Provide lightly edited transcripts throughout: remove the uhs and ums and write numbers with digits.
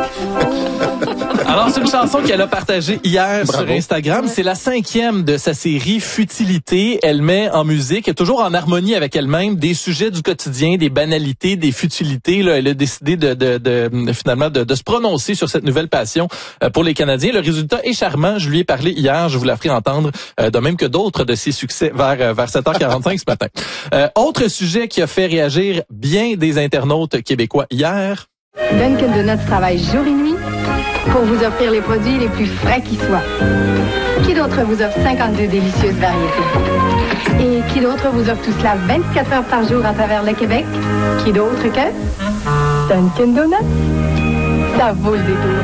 Alors, c'est une chanson qu'elle a partagée hier sur Instagram. C'est la 5e de sa série Futilité. Elle met en musique, toujours en harmonie avec elle-même, des sujets du quotidien, des banalités, des futilités. Là, elle a décidé finalement de se prononcer sur cette nouvelle passion pour les Canadiens. Le résultat est charmant. Je lui ai parlé hier. Je vous la ferai entendre, de même que d'autres de ses succès vers 7h45 ce matin. Autre sujet qui a fait réagir bien des internautes québécois hier. Dunkin' Donuts travaille jour et nuit pour vous offrir les produits les plus frais qui soient. Qui d'autre vous offre 52 délicieuses variétés? Et qui d'autre vous offre tout cela 24 heures par jour à travers le Québec? Qui d'autre que Dunkin' Donuts? Ça vaut le détour.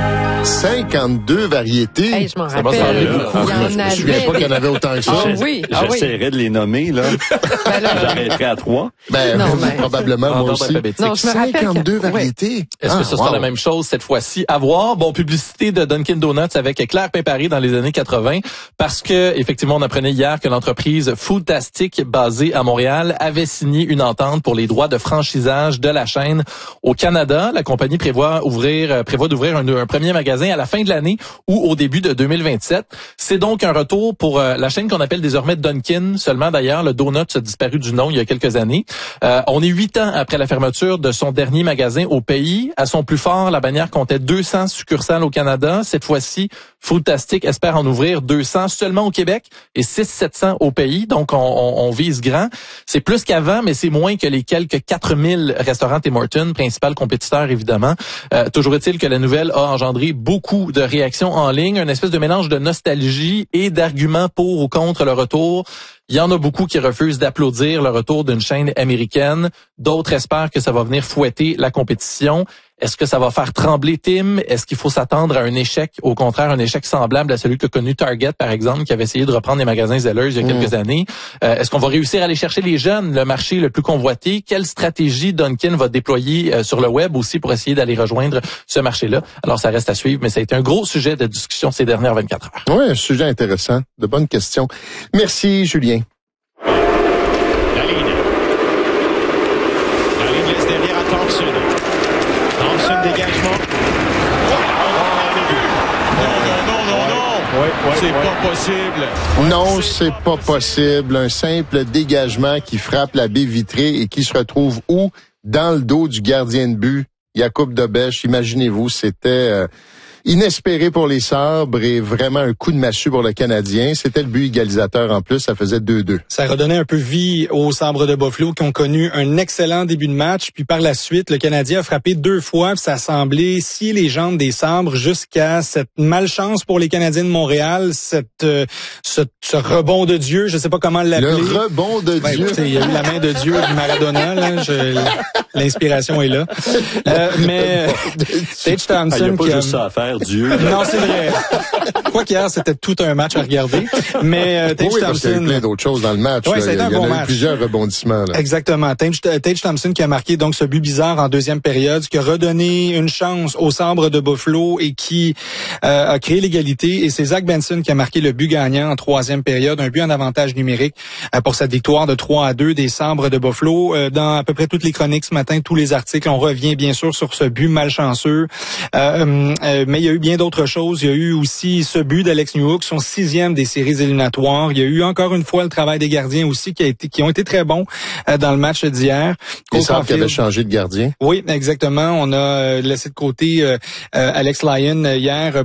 52 variétés. Hey, je m'en rappelle. Je me souviens pas qu'il y en avait autant que ça. J'essaierais de les nommer, là. J'arrêterais à 3. Probablement, moi aussi. Non, je me rappelle 52 variétés. Est-ce que ce sera la même chose cette fois-ci? À voir. Bon, publicité de Dunkin' Donuts avec Claire Pimparé dans les années 80, parce que, effectivement, on apprenait hier que l'entreprise Foodtastic, basée à Montréal, avait signé une entente pour les droits de franchisage de la chaîne au Canada. La compagnie prévoit d'ouvrir un premier magasin à la fin de l'année ou au début de 2027. C'est donc un retour pour la chaîne qu'on appelle désormais Dunkin'. Seulement d'ailleurs, le Donut a disparu du nom il y a quelques années. On est 8 ans après la fermeture de son dernier magasin au pays. À son plus fort, la bannière comptait 200 succursales au Canada. Cette fois-ci, Foodtastic espère en ouvrir 200 seulement au Québec et 600-700 au pays. Donc, on vise grand. C'est plus qu'avant, mais c'est moins que les quelques 4000 restaurants Tim Hortons, principal compétiteur évidemment. Toujours est-il que la nouvelle a engendré beaucoup de réactions en ligne, un espèce de mélange de nostalgie et d'arguments pour ou contre le retour. Il y en a beaucoup qui refusent d'applaudir le retour d'une chaîne américaine. D'autres espèrent que ça va venir fouetter la compétition. Est-ce que ça va faire trembler Tim? Est-ce qu'il faut s'attendre à un échec? Au contraire, un échec semblable à celui que connu Target, par exemple, qui avait essayé de reprendre les magasins Zellers il y a quelques années. Est-ce qu'on va réussir à aller chercher les jeunes, le marché le plus convoité? Quelle stratégie Dunkin' va déployer sur le web aussi pour essayer d'aller rejoindre ce marché-là? Alors, ça reste à suivre, mais ça a été un gros sujet de discussion ces dernières 24 heures. Oui, un sujet intéressant. De bonnes questions. Merci, Julien. La ligne laisse derrière à Thompson. Thompson, dégagement. C'est pas possible. Non, c'est pas possible. Un simple dégagement qui frappe la baie vitrée et qui se retrouve où? Dans le dos du gardien de but, Jakub Dobeš. Imaginez-vous, c'était inespéré pour les Sabres et vraiment un coup de massue pour le Canadien. C'était le but égalisateur en plus, ça faisait 2-2. Ça redonnait un peu vie aux Sabres de Buffalo qui ont connu un excellent début de match. Puis par la suite, le Canadien a frappé 2 fois. Puis ça a semblé scier les jambes des Sabres jusqu'à cette malchance pour les Canadiens de Montréal, ce rebond de Dieu, je sais pas comment l'appeler. Le rebond de Dieu. Il y a eu la main de Dieu du Maradona. Là, l'inspiration est là. Mais Tage Thompson... Il n'y a pas juste ça à faire. Dieu. Non, c'est vrai. Quoi qu'hier, c'était tout un match à regarder. Mais Tage Thompson... Thompson... il y a plein d'autres choses dans le match. Oui, c'est un bon match. Il y a eu plusieurs rebondissements. Là. Exactement. Tage Thompson qui a marqué donc ce but bizarre en deuxième période, qui a redonné une chance aux Sabres de Buffalo et qui a créé l'égalité. Et c'est Zach Benson qui a marqué le but gagnant en troisième période, un but en avantage numérique pour cette victoire de 3-2 des Sabres de Buffalo. Dans à peu près toutes les chroniques ce matin, tous les articles, on revient bien sûr sur ce but malchanceux. Mais il y a eu bien d'autres choses. Il y a eu aussi ce but d'Alex Newhook, son 6e des séries éliminatoires. Il y a eu encore une fois le travail des gardiens aussi qui ont été très bons dans le match d'hier. Les Sabres qui avaient changé de gardien. Oui, exactement. On a laissé de côté Alex Lyon hier